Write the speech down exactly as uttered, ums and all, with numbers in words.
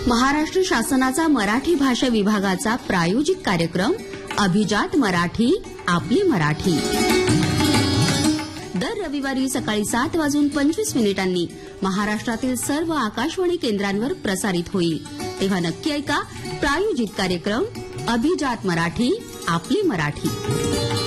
महाराष्ट्र शासनाचा मराठी भाषा विभागाचा प्रायोजित कार्यक्रम अभिजात मराठी आपली मराठी दर रविवारी सकाळी सात वाजून पंचवीस मिनिटांनी महाराष्ट्रातील सर्व आकाशवाणी केंद्रांवर प्रसारित होईल। तेव्हा नक्की ऐका प्रायोजित कार्यक्रम अभिजात मराठी आपली मराठी।